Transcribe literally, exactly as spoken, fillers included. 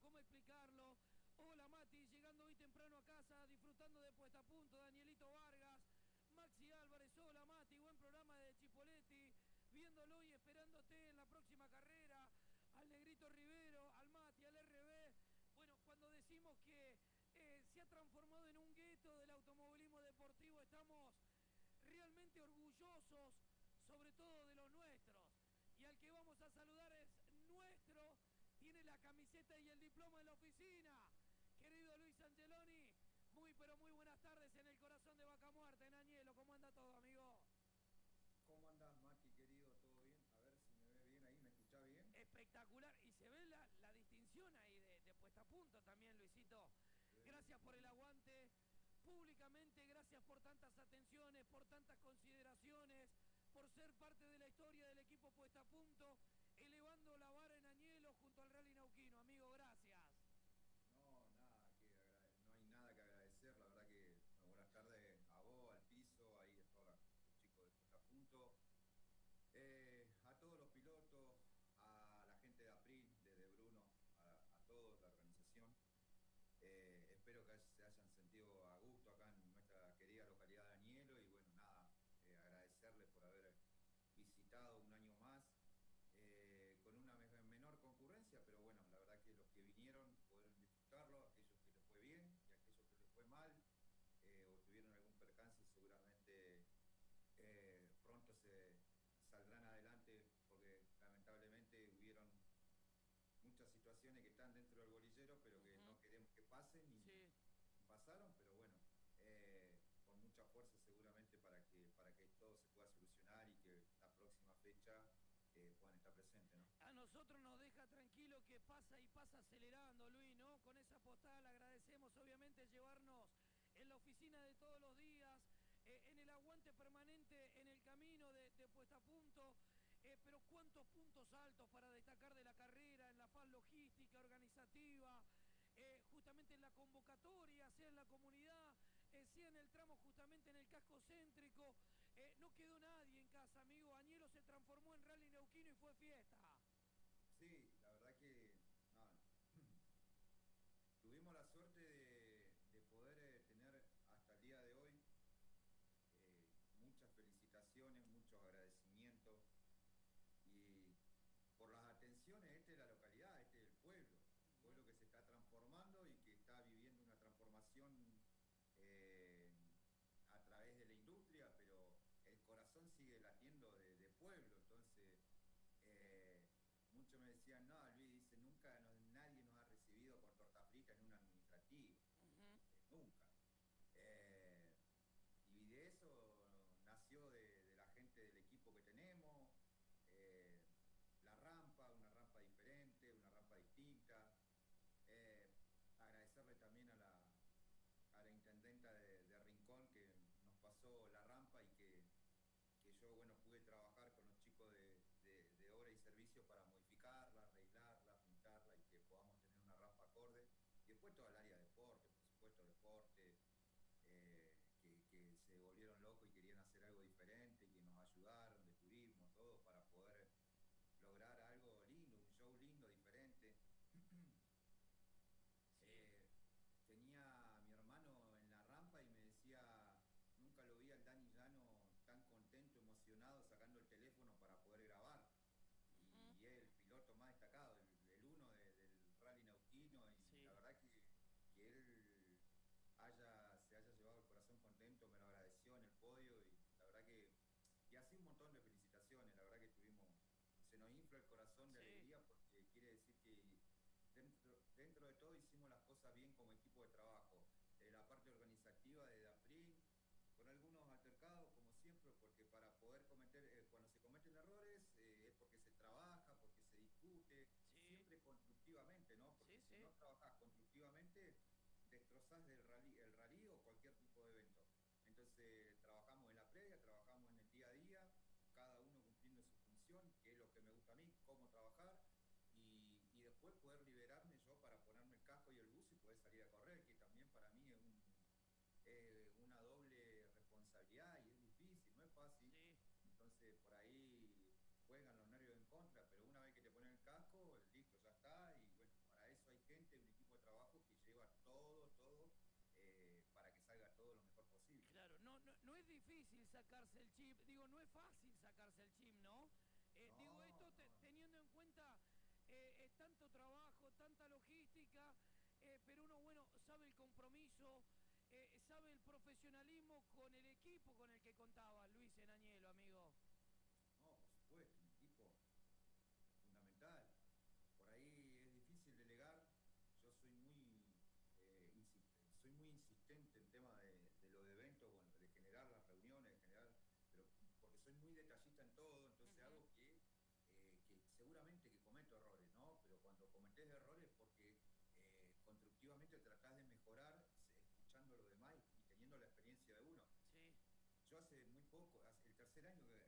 ¿cómo explicarlo? Hola Mati, llegando hoy temprano a casa, disfrutando de Puesta a Punto, Danielito Vargas, Maxi Álvarez, hola Mati, buen programa de Chipoletti, viéndolo y esperándote en la próxima carrera, al Negrito Rivero, al Mati, al R B. Bueno, cuando decimos que eh, se ha transformado en un gueto del automovilismo deportivo, estamos realmente orgullosos, sobre todo de los nuestros. Y al que vamos a saludar es nuestro, tiene la camiseta y el diploma en la oficina. Querido Luis Angeloni, muy pero muy buenas tardes en el corazón de Vaca Muerta, en Añelo. ¿Cómo anda todo, amigo? ¿Cómo andás, Mati, querido? ¿Todo bien? A ver si me ve bien ahí, ¿me escuchá bien? Espectacular. Y se ve la, la distinción ahí de, de Puesta a Punto también, Luisito. Gracias por el aguante. Públicamente, gracias por tantas atenciones, por tantas consideraciones, por ser parte de la historia del equipo Puesta a Punto, elevando la vara en Añelo junto al Rally Nauquino. Amigo, gracias. No, nada, que agrade- no hay nada que agradecer. La verdad que bueno, buenas tardes a vos, al piso, ahí a todos los chicos de Puesta a Punto, eh, a todos los pilotos, a la gente de April, desde Bruno, a, a todos, la organización. Eh, espero que se hayan sentido a gusto acá en nuestra querida localidad de Añelo y bueno, nada, eh, agradecerles por haber visitado un año más, eh, con una me- menor concurrencia, pero bueno, la verdad que los que vinieron pudieron disfrutarlo, aquellos que les fue bien y aquellos que les fue mal, eh, o tuvieron algún percance, seguramente eh, pronto se saldrán adelante porque lamentablemente hubieron muchas situaciones que están dentro del bolillero, pero que Uh-huh. no queremos que pasen y Sí. pasaron, pero bueno, eh, con mucha fuerza seguramente para que, para que todo se pueda solucionar y que la próxima fecha eh, puedan estar presentes, ¿no? A nosotros nos deja tranquilo que pasa y pasa acelerando, Luis, ¿no? Con esa postal agradecemos obviamente llevarnos en la oficina de todos los días, eh, en el aguante permanente, en el camino de, de Puesta a Punto, eh, pero cuántos puntos altos para destacar de la carrera, en la faz logística, organizativa, eh, justamente en la convocatoria, sea en la comunidad, eh, sea en el tramo justamente en el casco céntrico. Eh, no quedó nadie en casa, amigo. Añelo se transformó en Rally Neuquino y fue fiesta. Sí, la verdad que no, tuvimos la suerte de, de poder eh, tener hasta el día de hoy eh, muchas felicitaciones, muchos agradecimientos y por las atenciones, este es la localidad, este es el pueblo, pueblo que se está transformando y que está viviendo una transformación eh, a través de la industria, pero el corazón sigue latiendo de, de pueblo, entonces eh, muchos me decían, no, Luis, dice, nunca nos, nadie nos ha recibido con torta frita en un administrativo, Uh-huh. eh, nunca. Eh, y de eso nació de, de la gente del equipo que tenemos, eh, la rampa, una rampa diferente, una rampa distinta. Eh, agradecerle también a la, a la intendenta de, de Rincón que nos pasó la rampa y que, que yo, bueno, pude trabajar con los chicos de, de, de obra y servicio para modificarla, arreglarla, pintarla y que podamos tener una rampa acorde. Y después toda el área de deporte, por supuesto, deporte, eh, que, que se volvieron locos y querían hacer algo diferente, y que nos ayudaron de turismo, todo, para poder lograr algo lindo, un show lindo, diferente. Sí. eh, Tenía a mi hermano en la rampa y me decía, nunca lo vi al Dani Llano tan contento, emocionado, sacando el teléfono para poder grabar. Y, Uh-huh. y es el piloto más destacado, el, el uno de, del Rally Nauquino, y Sí. la verdad que, que él haya, se haya llevado el corazón contento, me lo agradeció en el podio y la verdad que, y así un montón de felicitaciones, la verdad que tuvimos, se nos infla el corazón de Sí. alegría porque quiere decir que dentro, dentro de todo hicimos las cosas bien como equipo de trabajo. Eh, la parte organizativa de Daprin, con algunos altercados, como siempre, porque para poder cometer, eh, cuando se cometen errores, eh, es porque se trabaja, porque se discute, Sí. siempre constructivamente, ¿no? Sí, Porque si sí. no trabajas constructivamente, destrozás del rally, el rally o cualquier tipo de evento. Entonces, trabajamos en la previa, trabajamos en el día a día, cada uno cumpliendo su función, que es lo que me gusta a mí, cómo trabajar, y, y después poder liberarme yo para ponerme el casco y el bus y poder salir a correr, que también para mí es un, eh, una doble responsabilidad y es difícil, no es fácil. Sí. Entonces por ahí juegan los nervios en contra, pero una vez que te ponen el casco, listo, ya está. Y bueno, para eso hay gente fácil sacarse el chip, digo, no es fácil sacarse el chip, ¿no? Eh, No, digo, esto no, te- no. teniendo en cuenta eh, eh, tanto trabajo, tanta logística, eh, pero uno, bueno, sabe el compromiso, eh, sabe el profesionalismo con el equipo con el que contaba Luis Enañelo, amigo. No, por supuesto, un equipo fundamental. Por ahí es difícil delegar. Yo soy muy, eh, insis- soy muy insistente en tema de, de lo de eventos, bueno, de generar las reuniones, de generar, pero porque soy muy detallista en todo, entonces Ujú. hago que, eh, que seguramente que cometo errores, ¿no? Pero cuando cometés errores porque eh, constructivamente tratás de mejorar, se- escuchando a los demás y, y teniendo la experiencia de uno. Sí. Yo hace muy poco, hace- el tercer año que,